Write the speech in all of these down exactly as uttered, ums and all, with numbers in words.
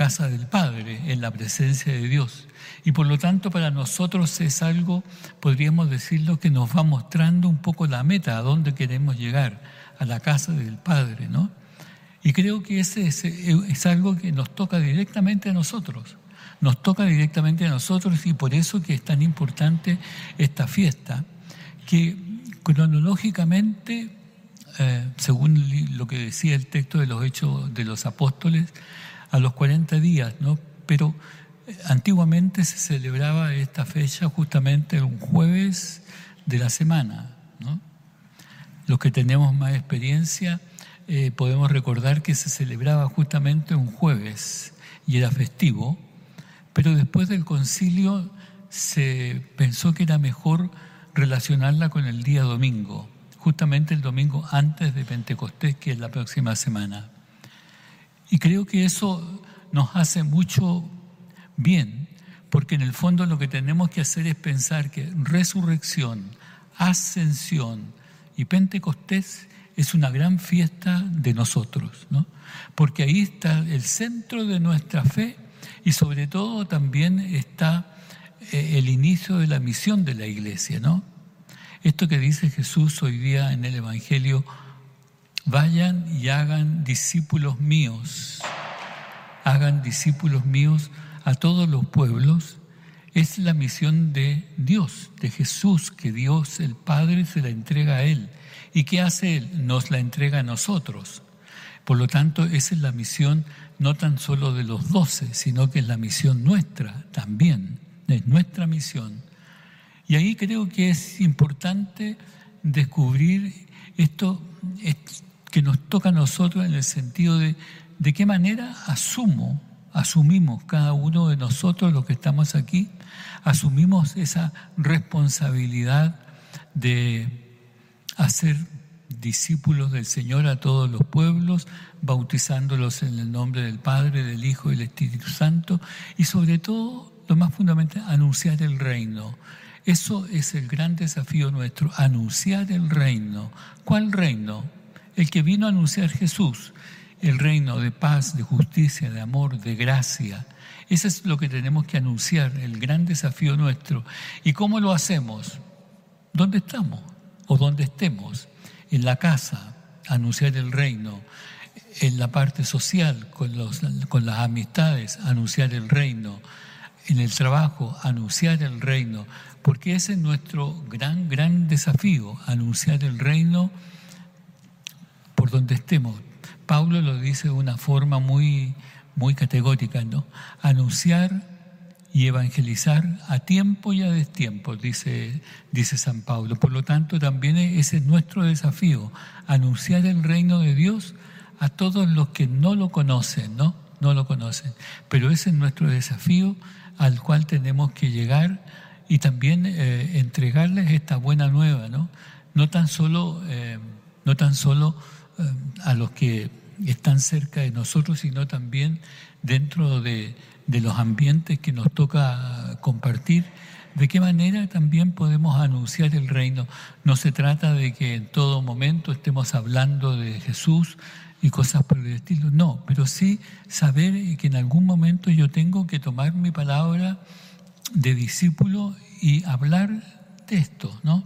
casa del Padre, en la presencia de Dios. Y por lo tanto para nosotros es algo, podríamos decirlo, que nos va mostrando un poco la meta, a dónde queremos llegar, a la casa del Padre, ¿no? Y creo que ese es, es algo que nos toca directamente a nosotros, nos toca directamente a nosotros y por eso que es tan importante esta fiesta, que cronológicamente, eh, según lo que decía el texto de los Hechos de los Apóstoles, a los cuarenta días, ¿no? Pero antiguamente se celebraba esta fecha justamente un jueves de la semana, ¿no? Los que tenemos más experiencia eh, podemos recordar que se celebraba justamente un jueves y era festivo, pero después del concilio se pensó que era mejor relacionarla con el día domingo, justamente el domingo antes de Pentecostés, que es la próxima semana. Y creo que eso nos hace mucho bien, porque en el fondo lo que tenemos que hacer es pensar que resurrección, ascensión y Pentecostés es una gran fiesta de nosotros, ¿no? Porque ahí está el centro de nuestra fe y sobre todo también está eh, el inicio de la misión de la iglesia, ¿no? Esto que dice Jesús hoy día en el Evangelio: vayan y hagan discípulos míos, hagan discípulos míos a todos los pueblos, es la misión de Dios, de Jesús, que Dios el Padre se la entrega a Él. ¿Y qué hace Él? Nos la entrega a nosotros. Por lo tanto, esa es la misión no tan solo de los doce, sino que es la misión nuestra también, es nuestra misión. Y ahí creo que es importante descubrir esto que nos toca a nosotros en el sentido de de qué manera asumo, asumimos cada uno de nosotros, los que estamos aquí, asumimos esa responsabilidad de hacer discípulos del Señor a todos los pueblos, bautizándolos en el nombre del Padre, del Hijo y del Espíritu Santo, y sobre todo, lo más fundamental, anunciar el reino. Eso es el gran desafío nuestro, anunciar el reino. ¿Cuál reino? El que vino a anunciar Jesús, el reino de paz, de justicia, de amor, de gracia. Eso es lo que tenemos que anunciar, el gran desafío nuestro. ¿Y cómo lo hacemos? ¿Dónde estamos? O donde estemos. En la casa, anunciar el reino. En la parte social, con, los, con las amistades, anunciar el reino. En el trabajo, anunciar el reino. Porque ese es nuestro gran, gran desafío, anunciar el reino por donde estemos. Pablo lo dice de una forma muy, muy categórica, ¿no? Anunciar y evangelizar a tiempo y a destiempo, dice, dice San Pablo. Por lo tanto, también ese es nuestro desafío, anunciar el reino de Dios a todos los que no lo conocen, ¿no? No lo conocen. Pero ese es nuestro desafío al cual tenemos que llegar y también eh, entregarles esta buena nueva, ¿no? No tan solo, eh, no tan solo eh, a los que están cerca de nosotros, sino también dentro de, de los ambientes que nos toca compartir. ¿De qué manera también podemos anunciar el reino? No se trata de que en todo momento estemos hablando de Jesús y cosas por el estilo, no, pero sí saber que en algún momento yo tengo que tomar mi palabra de discípulo y hablar de esto, ¿no?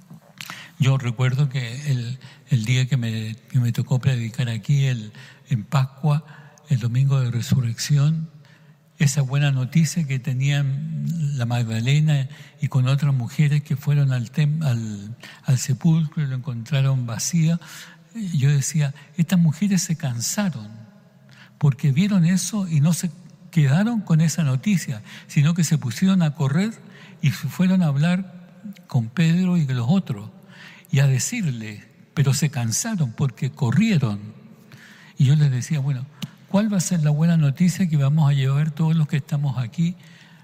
Yo recuerdo que el, el día que me, que me tocó predicar aquí, el, en Pascua, el domingo de Resurrección, esa buena noticia que tenían la Magdalena y con otras mujeres que fueron al, tem, al, al sepulcro y lo encontraron vacío, yo decía, estas mujeres se cansaron porque vieron eso y no se quedaron con esa noticia, sino que se pusieron a correr y fueron a hablar con Pedro y los otros y a decirle, pero se cansaron porque corrieron. Y yo les decía, bueno, ¿cuál va a ser la buena noticia que vamos a llevar todos los que estamos aquí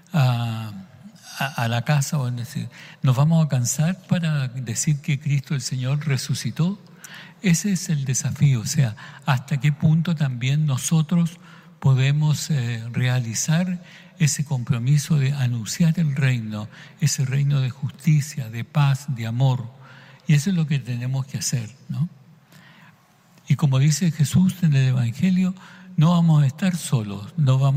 a, a, a la casa? O decir, ¿nos vamos a cansar para decir que Cristo el Señor resucitó? Ese es el desafío, o sea, hasta qué punto también nosotros podemos eh, realizar ese compromiso de anunciar el reino, ese reino de justicia, de paz, de amor. Y eso es lo que tenemos que hacer, ¿no? Y como dice Jesús en el Evangelio, no vamos a estar solos, no vamos